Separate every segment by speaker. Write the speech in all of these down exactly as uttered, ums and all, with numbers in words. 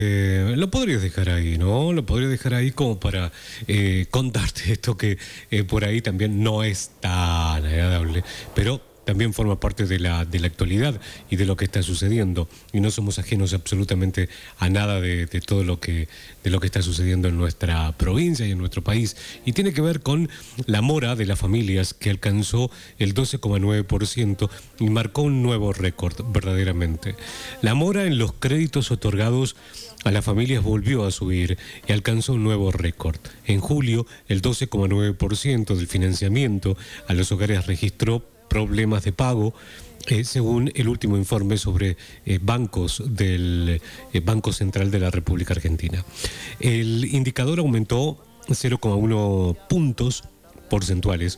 Speaker 1: Eh, lo podrías dejar ahí, ¿no? Lo podrías dejar ahí como para eh, contarte esto que eh, por ahí también no es tan agradable, pero también forma parte de la, de la actualidad y de lo que está sucediendo. Y no somos ajenos absolutamente a nada de, de todo lo que, de lo que está sucediendo en nuestra provincia y en nuestro país. Y tiene que ver con la mora de las familias, que alcanzó el doce coma nueve por ciento y marcó un nuevo récord, verdaderamente. La mora en los créditos otorgados a las familias volvió a subir y alcanzó un nuevo récord. En julio, el doce coma nueve por ciento del financiamiento a los hogares registró problemas de pago, eh, según el último informe sobre eh, bancos del eh, Banco Central de la República Argentina. El indicador aumentó cero coma uno puntos porcentuales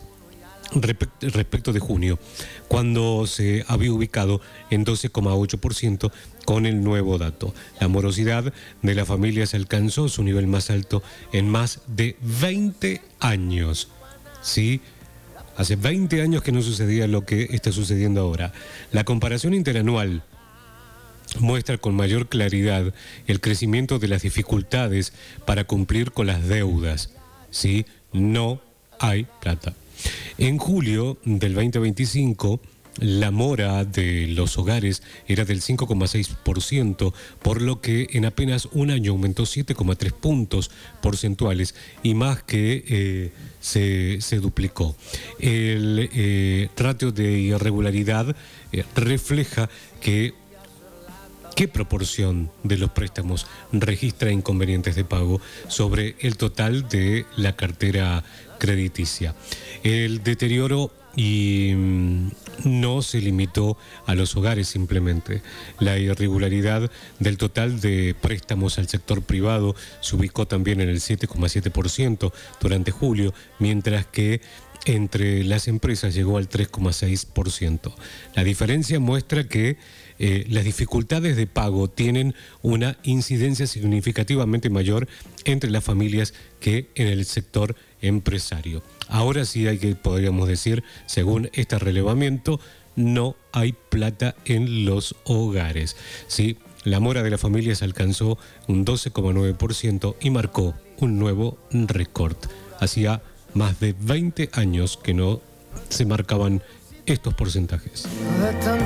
Speaker 1: respecto de junio, cuando se había ubicado en doce coma ocho por ciento con el nuevo dato. La morosidad de las familias alcanzó su nivel más alto en más de veinte años. ¿Sí? Hace veinte años que no sucedía lo que está sucediendo ahora. La comparación interanual muestra con mayor claridad el crecimiento de las dificultades para cumplir con las deudas. ¿Sí? No hay plata. En julio del veinte veinticinco, la mora de los hogares era del cinco coma seis por ciento, por lo que en apenas un año aumentó siete coma tres puntos porcentuales y más que eh, se, se duplicó. El eh, ratio de irregularidad eh, refleja que ¿qué proporción de los préstamos registra inconvenientes de pago sobre el total de la cartera crediticia? El deterioro y mm, no se limitó a los hogares simplemente. La irregularidad del total de préstamos al sector privado se ubicó también en el siete coma siete por ciento durante julio, mientras que entre las empresas llegó al tres coma seis por ciento. La diferencia muestra que eh, las dificultades de pago tienen una incidencia significativamente mayor entre las familias que en el sector empresario. Ahora sí hay que, podríamos decir, según este relevamiento, no hay plata en los hogares. ¿Sí? La mora de las familias alcanzó un doce coma nueve por ciento y marcó un nuevo récord. Hacía más de veinte años que no se marcaban estos porcentajes.